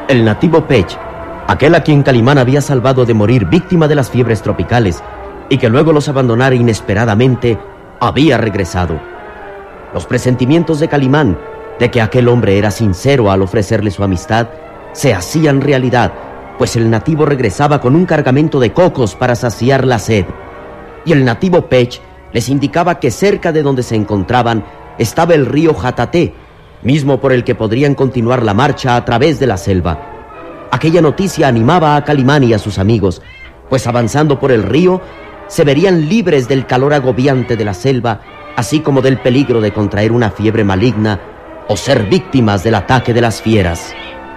El nativo Pech, aquel a quien Calimán había salvado de morir víctima de las fiebres tropicales y que luego los abandonara inesperadamente, había regresado. Los presentimientos de Calimán de que aquel hombre era sincero al ofrecerle su amistad se hacían realidad, pues el nativo regresaba con un cargamento de cocos para saciar la sed. Y el nativo Pech les indicaba que cerca de donde se encontraban estaba el río Jataté, mismo por el que podrían continuar la marcha a través de la selva. Aquella noticia animaba a Calimán y a sus amigos, pues avanzando por el río se verían libres del calor agobiante de la selva, así como del peligro de contraer una fiebre maligna o ser víctimas del ataque de las fieras.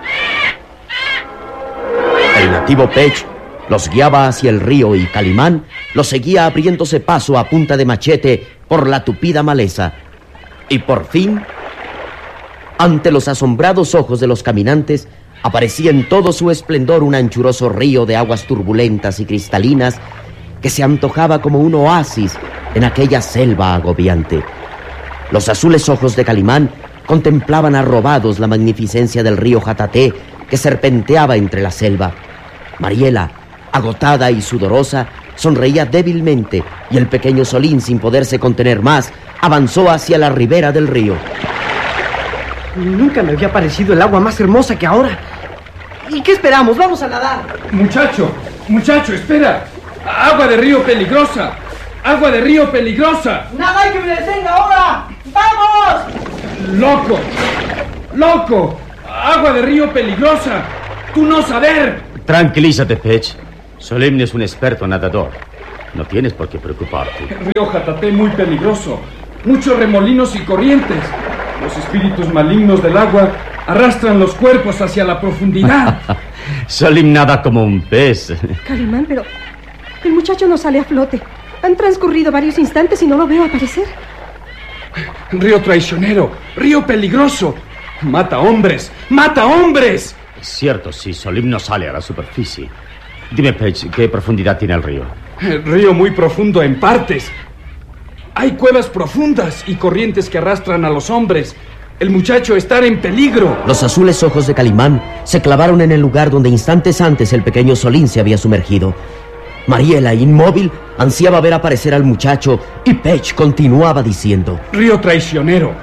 El nativo Pech los guiaba hacia el río y Calimán los seguía abriéndose paso a punta de machete por la tupida maleza. Y por fin, ante los asombrados ojos de los caminantes, aparecía en todo su esplendor un anchuroso río de aguas turbulentas y cristalinas que se antojaba como un oasis en aquella selva agobiante. Los azules ojos de Calimán contemplaban arrobados la magnificencia del río Jataté que serpenteaba entre la selva. Mariela, agotada y sudorosa, sonreía débilmente y el pequeño Solín, sin poderse contener más, avanzó hacia la ribera del río. Nunca me había parecido el agua más hermosa que ahora. ¿Y qué esperamos? ¡Vamos a nadar! Muchacho, espera. ¡Agua de río peligrosa! ¡Agua de río peligrosa! ¡Nada hay que me detenga ahora! ¡Vamos! ¡Loco! ¡Agua de río peligrosa! ¡Tú no saber! Tranquilízate, Pech. Solim es un experto nadador. No tienes por qué preocuparte. El río Jataté muy peligroso. Muchos remolinos y corrientes. Los espíritus malignos del agua arrastran los cuerpos hacia la profundidad. Solim nada como un pez. Calimán, pero el muchacho no sale a flote. Han transcurrido varios instantes y no lo veo aparecer. Río traicionero, río peligroso. ¡Mata hombres! Es cierto, si Solim no sale a la superficie. Dime, Pech, ¿qué profundidad tiene el río? El río muy profundo en partes. Hay cuevas profundas y corrientes que arrastran a los hombres. El muchacho está en peligro. Los azules ojos de Calimán se clavaron en el lugar donde instantes antes el pequeño Solín se había sumergido. Mariela, inmóvil, ansiaba ver aparecer al muchacho y Pech continuaba diciendo: ¡Río traicionero!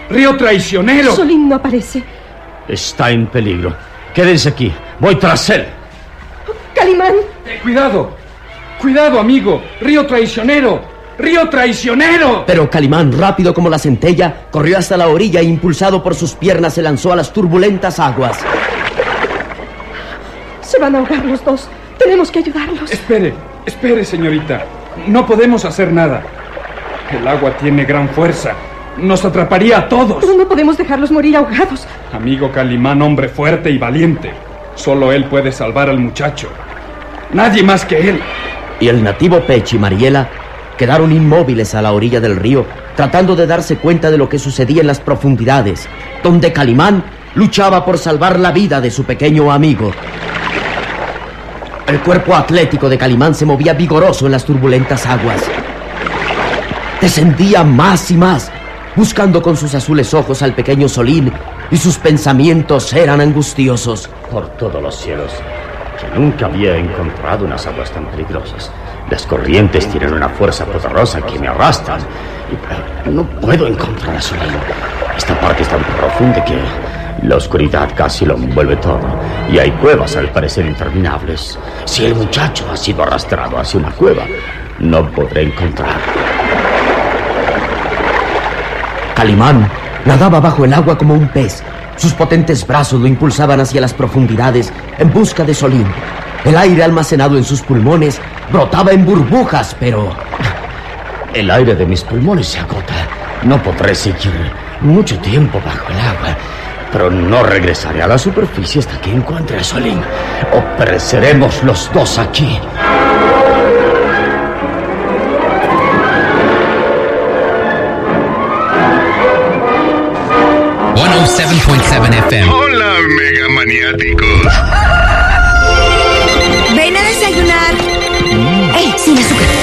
Solín no aparece. Está en peligro. Quédense aquí. Voy tras él. ¡Calimán! Cuidado, amigo. ¡Río traicionero! Pero Calimán, rápido como la centella, corrió hasta la orilla e impulsado por sus piernas se lanzó a las turbulentas aguas. Se van a ahogar los dos. Tenemos que ayudarlos. Espere, señorita. No podemos hacer nada. El agua tiene gran fuerza. Nos atraparía a todos. Pero no podemos dejarlos morir ahogados. Amigo Calimán, hombre fuerte y valiente. Solo él puede salvar al muchacho. Nadie más que él. Y el nativo Pech y Mariela quedaron inmóviles a la orilla del río, tratando de darse cuenta de lo que sucedía en las profundidades, donde Calimán luchaba por salvar la vida de su pequeño amigo. El cuerpo atlético de Calimán se movía vigoroso en las turbulentas aguas. Descendía más y más, buscando con sus azules ojos al pequeño Solín, y sus pensamientos eran angustiosos. Por todos los cielos, que nunca había encontrado unas aguas tan peligrosas. Las corrientes tienen una fuerza poderosa que me arrastran. Y no puedo encontrar a Solín. Esta parte es tan profunda que la oscuridad casi lo envuelve todo. Y hay cuevas al parecer interminables. Si el muchacho ha sido arrastrado hacia una cueva, no podré encontrarlo. Calimán nadaba bajo el agua como un pez. Sus potentes brazos lo impulsaban hacia las profundidades en busca de Solín. El aire almacenado en sus pulmones brotaba en burbujas, pero el aire de mis pulmones se agota. No podré seguir mucho tiempo bajo el agua, pero no regresaré a la superficie hasta que encuentre a Solín. O pereceremos los dos aquí. .7 FM. Hola, megamaniáticos.